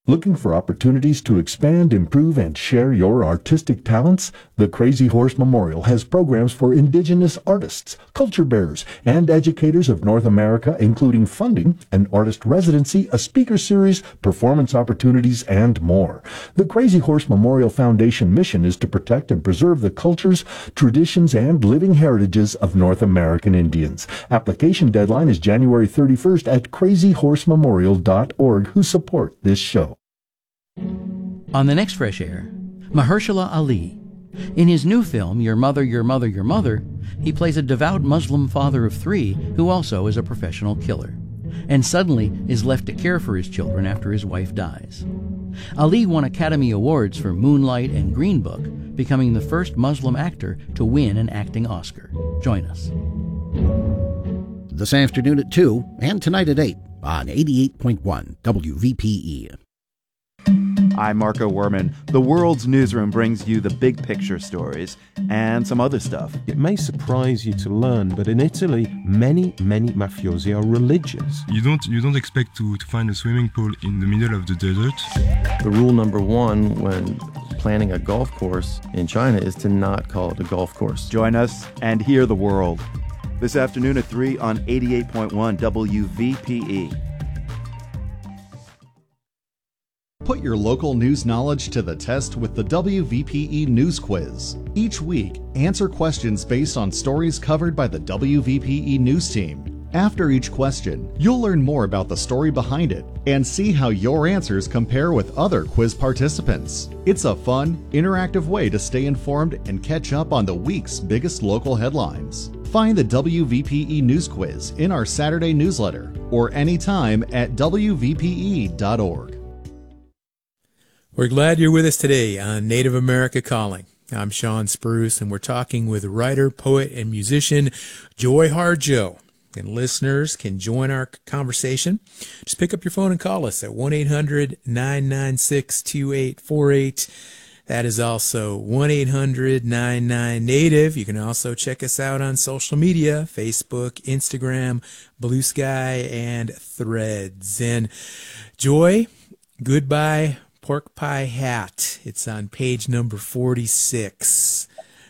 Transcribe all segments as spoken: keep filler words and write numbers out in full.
Looking for opportunities to expand, improve, and share your artistic talents? The Crazy Horse Memorial has programs for Indigenous artists, culture bearers, and educators of North America, including funding, an artist residency, a speaker series, performance opportunities, and more. The Crazy Horse Memorial Foundation mission is to protect and preserve the cultures, traditions, and living heritages of North American Indians. Application deadline is January thirty-first at crazy horse memorial dot org, who support this show. On the next Fresh Air, Mahershala Ali. In his new film, Your Mother, Your Mother, Your Mother, he plays a devout Muslim father of three who also is a professional killer, and suddenly is left to care for his children after his wife dies. Ali won Academy Awards for Moonlight and Green Book, becoming the first Muslim actor to win an acting Oscar. Join us. This afternoon at two and tonight at eight on eighty-eight point one W V P E. I'm Marco Werman. The World's Newsroom brings you the big picture stories and some other stuff. It may surprise you to learn, but in Italy, many, many mafiosi are religious. You don't you don't expect to, to find a swimming pool in the middle of the desert. The rule number one when planning a golf course in China is to not call it a golf course. Join us and hear the world. This afternoon at three on eighty-eight point one W V P E. Put your local news knowledge to the test with the W V P E News Quiz. Each week, answer questions based on stories covered by the W V P E News team. After each question, you'll learn more about the story behind it and see how your answers compare with other quiz participants. It's a fun, interactive way to stay informed and catch up on the week's biggest local headlines. Find the W V P E News Quiz in our Saturday newsletter or anytime at W V P E dot org. We're glad you're with us today on Native America Calling. I'm Sean Spruce, and we're talking with writer, poet, and musician Joy Harjo. And listeners can join our conversation. Just pick up your phone and call us at one eight hundred nine nine six two eight four eight. That is also one eight hundred nine nine Native. You can also check us out on social media, Facebook, Instagram, Blue Sky, and Threads. And Joy, Goodbye Pork Pie Hat. It's on page number forty-six.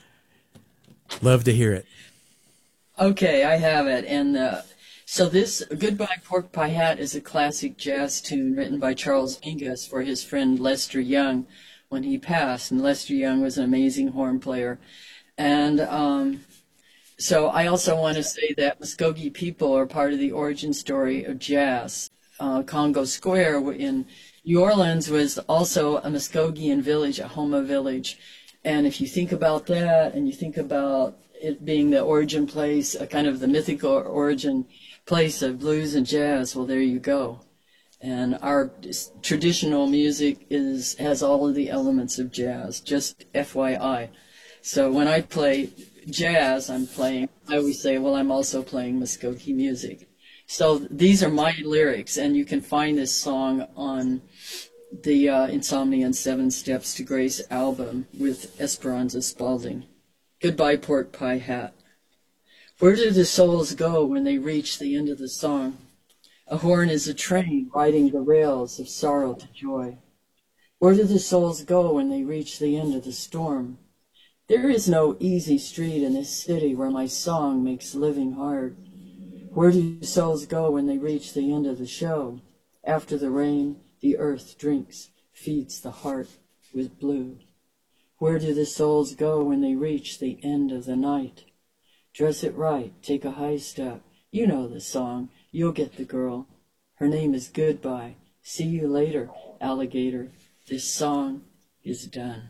Love to hear it. Okay, I have it. And uh, so this Goodbye Pork Pie Hat is a classic jazz tune written by Charles Mingus for his friend Lester Young when he passed. And Lester Young was an amazing horn player. And um, so I also want to say that Muskogee people are part of the origin story of jazz. Uh, Congo Square in New Orleans was also a Muskogean village, a Homa village. And if you think about that, and you think about it being the origin place, a kind of the mythical origin place of blues and jazz, well, there you go. And our traditional music is has all of the elements of jazz, just F Y I. So when I play jazz, I'm playing, I always say, well, I'm also playing Muskogee music. So these are my lyrics, and you can find this song on the uh, Insomnia and Seven Steps to Grace album with Esperanza Spalding. Goodbye, Pork Pie Hat. Where do the souls go when they reach the end of the song? A horn is a train riding the rails of sorrow to joy. Where do the souls go when they reach the end of the storm? There is no easy street in this city where my song makes living hard. Where do souls go when they reach the end of the show? After the rain, the earth drinks, feeds the heart with blue. Where do the souls go when they reach the end of the night? Dress it right, take a high step. You know the song, you'll get the girl. Her name is Goodbye. See you later, alligator. This song is done.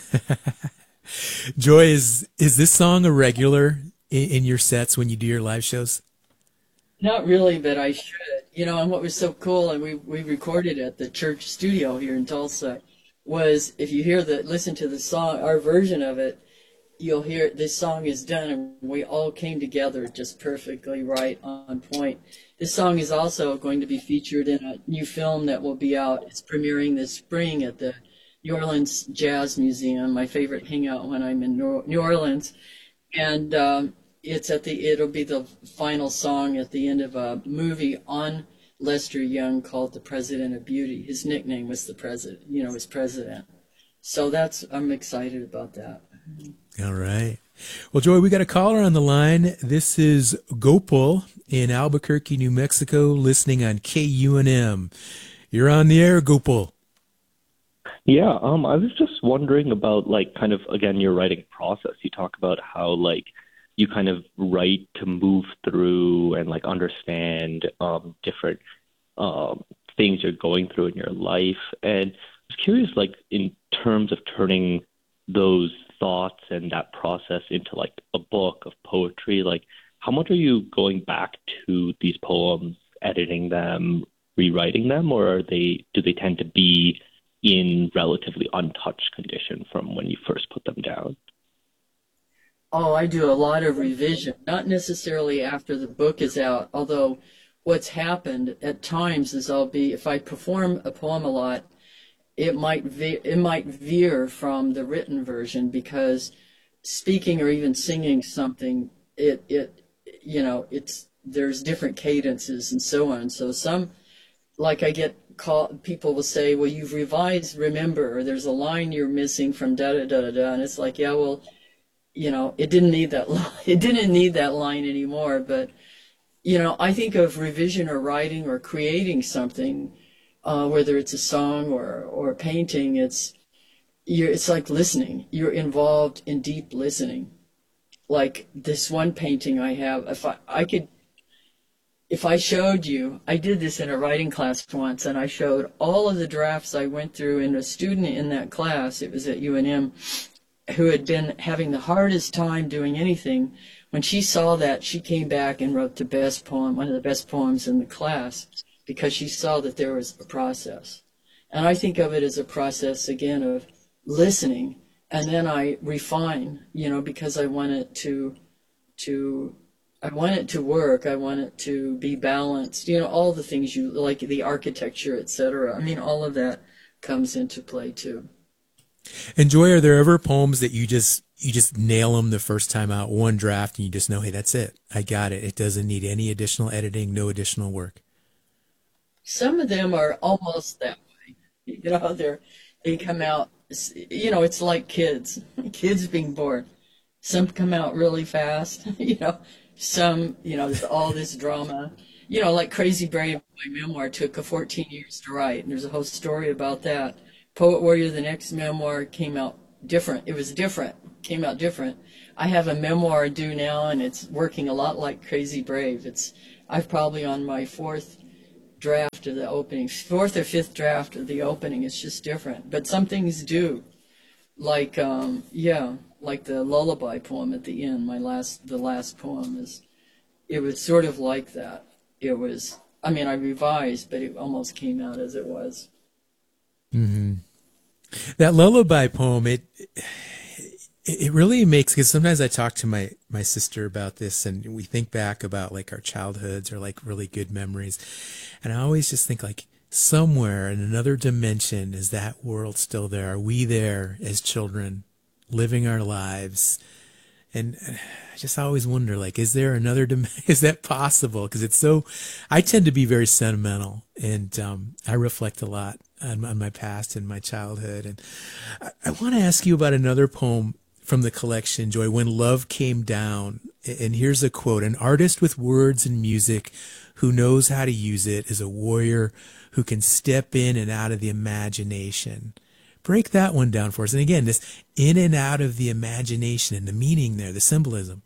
Joy, is is this song a regular in, in your sets when you do your live shows? Not really, but I should. You know, and what was so cool, and we, we recorded at the church studio here in Tulsa, was if you hear the, listen to the song, our version of it, you'll hear this song is done, and we all came together just perfectly right on point. This song is also going to be featured in a new film that will be out. It's premiering this spring at the New Orleans Jazz Museum, my favorite hangout when I'm in New Orleans. And um, it's at the, it'll be the final song at the end of a movie on Lester Young called the President of Beauty. His nickname was the President, you know, was President. So that's, I'm excited about that. All right. Well, Joy, we got a caller on the line. This is Gopal in Albuquerque, New Mexico, listening on K U N M. You're on the air, Gopal. Yeah, um, I was just wondering about, like, kind of, again, your writing process. You talk about how, like, you kind of write to move through and, like, understand um, different um, things you're going through in your life. And I was curious, like, in terms of turning those thoughts and that process into, like, a book of poetry, like, how much are you going back to these poems, editing them, rewriting them, or are they do they tend to be in relatively untouched condition from when you first put them down? Oh, I do a lot of revision, not necessarily after the book is out, although what's happened at times is I'll be, if I perform a poem a lot, it might ve- it might veer from the written version, because speaking or even singing something, it it you know, it's there's different cadences and so on. So some, like I get call, people will say, well, you've revised, remember, or there's a line you're missing from da da da da da, and it's like, yeah, well, you know, it didn't need that line. It didn't need that line anymore. But you know, I think of revision or writing or creating something, uh, whether it's a song or or a painting, it's you're it's like listening. You're involved in deep listening. Like this one painting I have, if I, I could, if I showed you, I did this in a writing class once, and I showed all of the drafts I went through, and a student in that class, it was at U N M, who had been having the hardest time doing anything, when she saw that, she came back and wrote the best poem, one of the best poems in the class, because she saw that there was a process. And I think of it as a process, again, of listening. And then I refine, you know, because I want it to, to, I want it to work. I want it to be balanced. You know, all the things you like, the architecture, et cetera. I mean, all of that comes into play too. And Joy, are there ever poems that you just you just nail them the first time out, one draft, and you just know, hey, that's it, I got it. It doesn't need any additional editing, no additional work. Some of them are almost that way. You know, they're they come out. You know, it's like kids, kids being born. Some come out really fast, you know, some, you know, there's all this drama, you know, like Crazy Brave, my memoir took fourteen years to write, and there's a whole story about that. Poet Warrior, the next memoir, came out different. It was different, came out different. I have a memoir due now, and it's working a lot like Crazy Brave. It's, I'm probably on my fourth draft of the opening, fourth or fifth draft of the opening. It's just different, but some things do, like um yeah like the lullaby poem at the end, my last the last poem is, it was sort of like that. It was, I mean, I revised, but it almost came out as it was. Mm-hmm. That lullaby poem, it it really makes, because sometimes I talk to my, my sister about this, and we think back about like our childhoods or like really good memories. And I always just think like somewhere in another dimension, is that world still there? Are we there as children living our lives? And I just always wonder, like, is there another dimension? Is that possible? Because it's so, I tend to be very sentimental, and um, I reflect a lot on, on my past and my childhood. And I, I want to ask you about another poem from the collection, Joy, When Love Came Down. And here's a quote: an artist with words and music who knows how to use it is a warrior who can step in and out of the imagination. Break that one down for us. And again, this in and out of the imagination and the meaning there, the symbolism.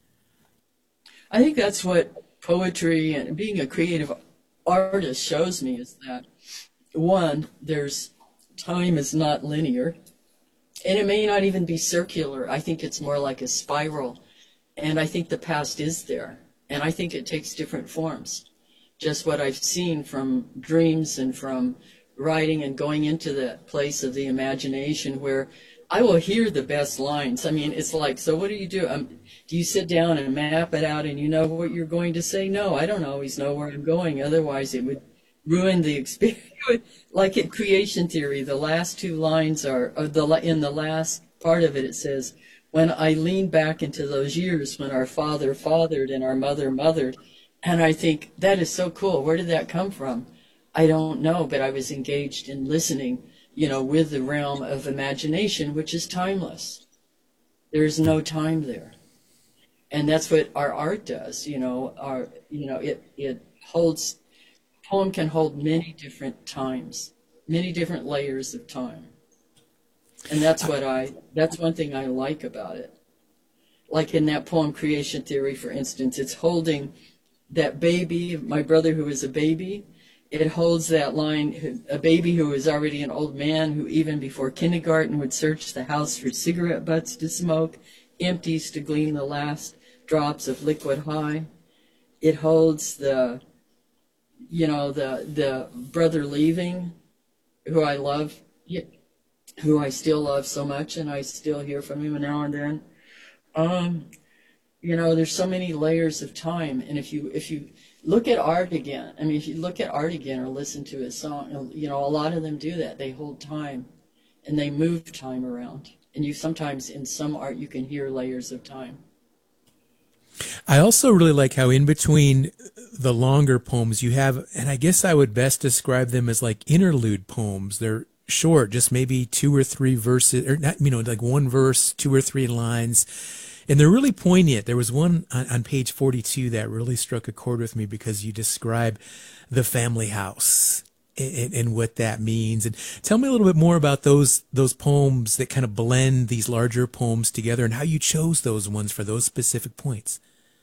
I think that's what poetry and being a creative artist shows me, is that, one, there's time is not linear. And it may not even be circular. I think it's more like a spiral. And I think the past is there. And I think it takes different forms. Just what I've seen from dreams and from writing and going into that place of the imagination where I will hear the best lines. I mean, it's like, so what do you do? Um, do you sit down and map it out and you know what you're going to say? No, I don't always know where I'm going. Otherwise, it would ruin the experience. Like in creation theory, the last two lines are, or the in the last part of it, it says, when I lean back into those years when our father fathered and our mother mothered, And I think that is so cool. Where did that come from? I don't know, but I was engaged in listening, you know, with the realm of imagination, which is timeless. There's no time there. And that's what our art does, you know, our, you know, it, it holds, poem can hold many different times, many different layers of time. And that's what I, that's one thing I like about it. Like in that poem, Creation Theory, for instance, it's holding that baby, my brother who was a baby, it holds that line, a baby who was already an old man who even before kindergarten would search the house for cigarette butts to smoke, empties to glean the last drops of liquid high. It holds the, you know, the the brother leaving, who I love, who I still love so much, and I still hear from him now and then. Um, you know, there's so many layers of time, and if you if you look at art again, I mean, if you look at art again or listen to a song, you know, a lot of them do that. They hold time, and they move time around. And you sometimes in some art you can hear layers of time. I also really like how in between the longer poems you have, and I guess I would best describe them as like interlude poems. They're short, just maybe two or three verses, or not, you know, like one verse, two or three lines. And they're really poignant. There was one on, on page forty-two that really struck a chord with me because you describe the family house and, and what that means. And tell me a little bit more about those those poems that kind of blend these larger poems together and how you chose those ones for those specific points.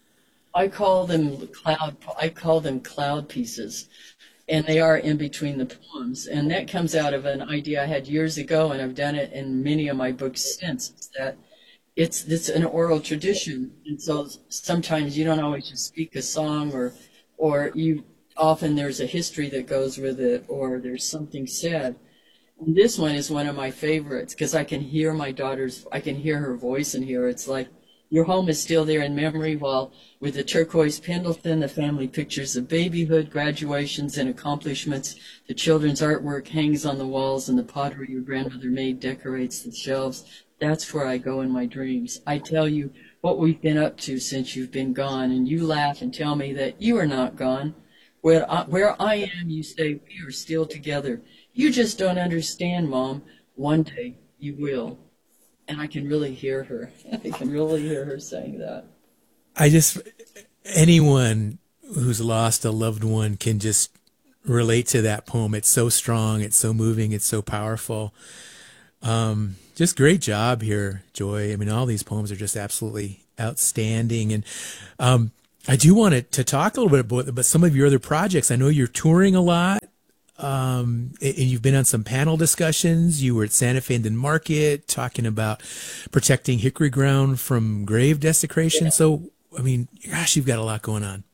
I call them cloud. I call them cloud pieces, and they are in between the poems. And that comes out of an idea I had years ago, and I've done it in many of my books since. It's that. It's it's an oral tradition, and so sometimes you don't always just speak a song, or or you often there's a history that goes with it, or there's something said. And this one is one of my favorites because I can hear my daughter's, I can hear her voice in here. It's like your home is still there in memory, while with the turquoise Pendleton, the family pictures of babyhood, graduations, and accomplishments. The children's artwork hangs on the walls, and the pottery your grandmother made decorates the shelves. That's where I go in my dreams. I tell you what we've been up to since you've been gone, and you laugh and tell me that you are not gone. Where I, where I am, you say we are still together. You just don't understand, Mom. One day you will. And I can really hear her. I can really hear her saying that. I just, anyone who's lost a loved one can just relate to that poem. It's so strong. It's so moving. It's so powerful. Um, just great job here, Joy. I mean, all these poems are just absolutely outstanding. And um, I do want to, to talk a little bit about, about some of your other projects. I know you're touring a lot, um, and you've been on some panel discussions. You were at Santa Fe Indian Market talking about protecting hickory ground from grave desecration. Yeah. So, I mean, gosh, you've got a lot going on.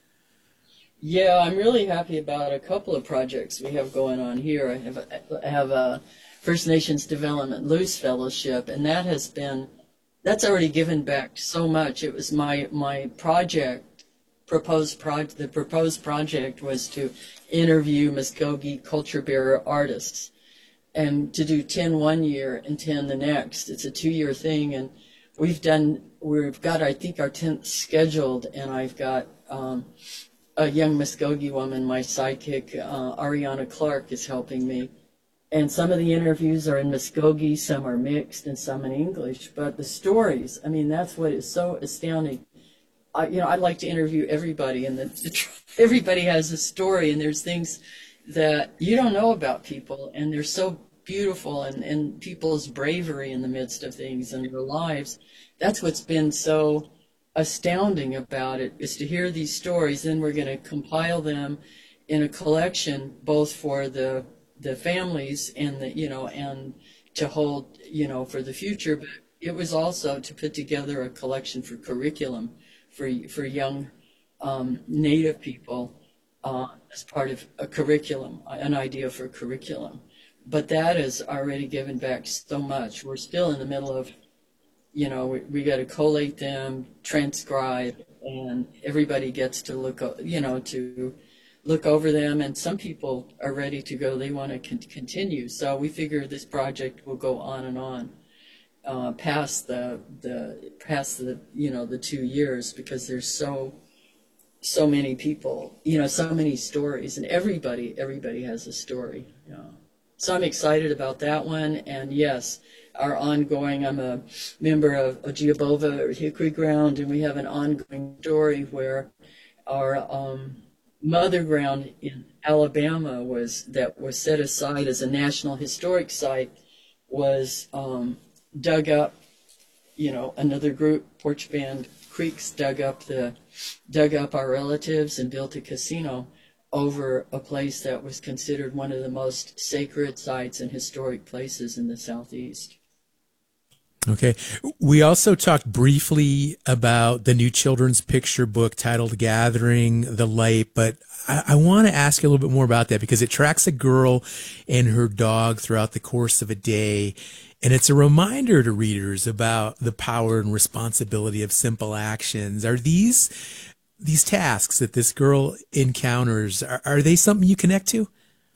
Yeah, I'm really happy about a couple of projects we have going on here. I have a, I have a First Nations Development Luce Fellowship, and that has been, that's already given back so much. It was my, my project, proposed pro, the proposed project was to interview Muskogee culture bearer artists and to do ten one year and ten the next. It's a two-year thing, and we've done, we've got, I think, our tenth scheduled, and I've got um, a young Muskogee woman, my sidekick, uh, Ariana Clark, is helping me. And some of the interviews are in Muskogee, some are mixed, and some in English. But the stories, I mean, that's what is so astounding. I, you know, I'd like to interview everybody, and the, the, everybody has a story, and there's things that you don't know about people, and they're so beautiful, and, and people's bravery in the midst of things in their lives. That's what's been so astounding about it, is to hear these stories. Then we're going to compile them in a collection, both for the the families and the, you know, and to hold, you know, for the future. But it was also to put together a collection for curriculum for for young um, Native people uh, as part of a curriculum, an idea for curriculum. But that has already given back so much. We're still in the middle of, you know, we, we got to collate them, transcribe, and everybody gets to look, you know, to look over them, and some people are ready to go. They want to con continue. So we figure this project will go on and on uh, past the the past the you know the two years because there's so so many people, you know, so many stories, and everybody, everybody has a story. Yeah. So I'm excited about that one. And yes, our ongoing, I'm a member of Ojibova Hickory Ground, and we have an ongoing story where our um, mother ground in Alabama was, that was set aside as a National Historic Site, was um, dug up, you know, another group, Porch Band Creeks, dug up the, dug up our relatives and built a casino over a place that was considered one of the most sacred sites and historic places in the Southeast. Okay. We also talked briefly about the new children's picture book titled Gathering the Light, but I, I want to ask you a little bit more about that because it tracks a girl and her dog throughout the course of a day. And it's a reminder to readers about the power and responsibility of simple actions. Are these these tasks that this girl encounters, are, are they something you connect to?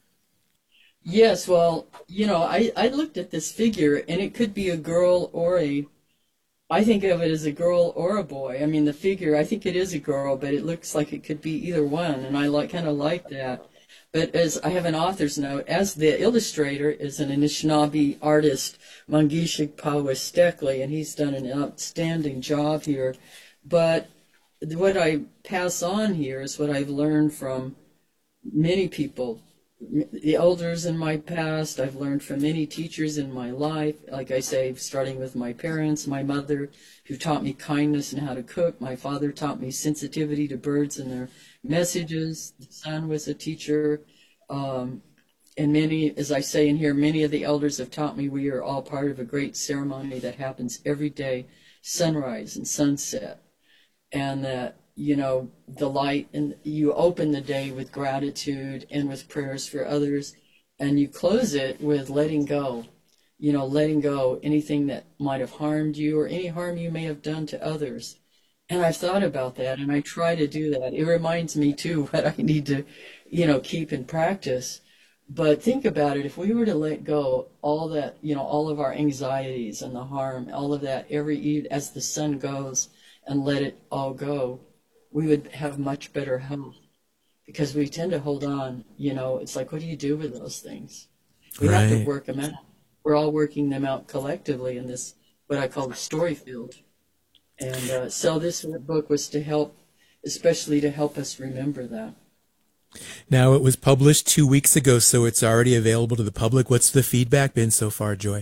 Yes, well, you know, I, I looked at this figure, and it could be a girl or a, I think of it as a girl or a boy. I mean, the figure, I think it is a girl, but it looks like it could be either one, and I like kind of like that. But as I have an author's note, as the illustrator is an Anishinaabe artist, Mangishik Pawestekli, and he's done an outstanding job here. But what I pass on here is what I've learned from many people, the elders in my past. I've learned from many teachers in my life, like I say, starting with my parents, my mother, who taught me kindness and how to cook. My father taught me sensitivity to birds and their messages. The son was a teacher. Um, and many, as I say in here, many of the elders have taught me we are all part of a great ceremony that happens every day, sunrise and sunset. And that, you know, the light, and you open the day with gratitude and with prayers for others, and you close it with letting go, you know, letting go anything that might have harmed you or any harm you may have done to others. And I've thought about that, and I try to do that. It reminds me, too, what I need to, you know, keep in practice. But think about it, if we were to let go all that, you know, all of our anxieties and the harm, all of that every eve as the sun goes, and let it all go, we would have much better health, because we tend to hold on. You know, it's like, what do you do with those things? We Right. have to work them out. We're all working them out collectively in this, what I call the story field. And uh, so this book was to help, especially to help us remember that. Now, it was published two weeks ago, so it's already available to the public. What's the feedback been so far, Joy?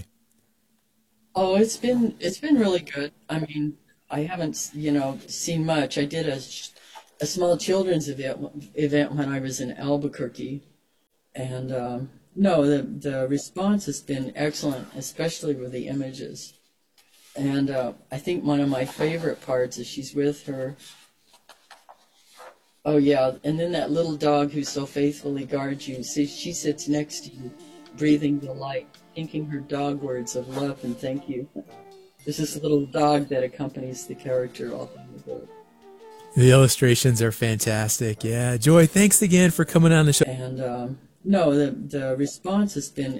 Oh, it's been it's been really good. I mean, I haven't, you know, seen much. I did a, a small children's event, event when I was in Albuquerque. And um, no, the, the response has been excellent, especially with the images. And uh, I think one of my favorite parts is she's with her. Oh, yeah. And then that little dog who so faithfully guards you. See, she sits next to you, breathing the light, thinking her dog words of love and thank you. There's this little dog that accompanies the character all through the book. The illustrations are fantastic. Yeah. Joy, thanks again for coming on the show. And um, no, the, the response has been